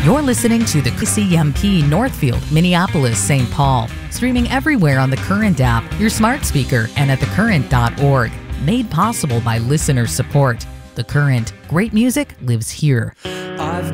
You're listening to the KCMP Northfield, Minneapolis, St. Paul. Streaming everywhere on the Current app, your smart speaker, and at thecurrent.org. Made possible by listener support. The Current. Great music lives here.